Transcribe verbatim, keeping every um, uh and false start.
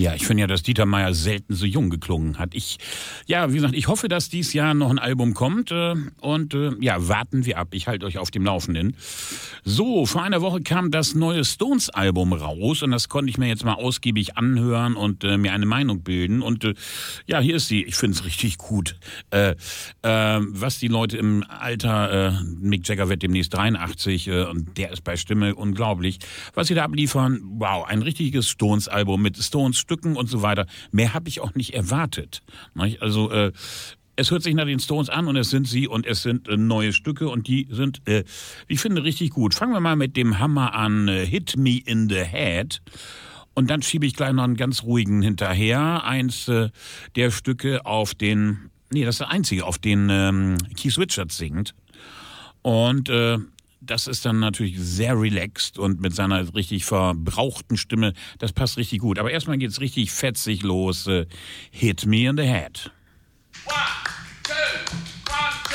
Ja, ich finde ja, dass Dieter Meier selten so jung geklungen hat. Ich, ja, wie gesagt, ich hoffe, dass dieses Jahr noch ein Album kommt äh, und äh, ja, warten wir ab. Ich halte euch auf dem Laufenden. So, vor einer Woche kam das neue Stones-Album raus und das konnte ich mir jetzt mal ausgiebig anhören und äh, mir eine Meinung bilden. Und äh, ja, hier ist sie. Ich finde es richtig gut. Äh, äh, was die Leute im Alter, äh, Mick Jagger wird demnächst dreiundachtzig äh, und der ist bei Stimme unglaublich. Was sie da abliefern, wow, ein richtiges Stones-Album mit Stones-Stücken und so weiter. Mehr habe ich auch nicht erwartet. Also äh, es hört sich nach den Stones an und es sind sie und es sind äh, neue Stücke und die sind, äh, ich finde, richtig gut. Fangen wir mal mit dem Hammer an, äh, Hit Me in the Head. Und dann schiebe ich gleich noch einen ganz ruhigen hinterher. Eins äh, der Stücke auf den, nee, das ist der einzige, auf den ähm, Keith Richards singt. Und äh, das ist dann natürlich sehr relaxed und mit seiner richtig verbrauchten Stimme, das passt richtig gut. Aber erstmal geht's richtig fetzig los. Äh, Hit Me in the Head.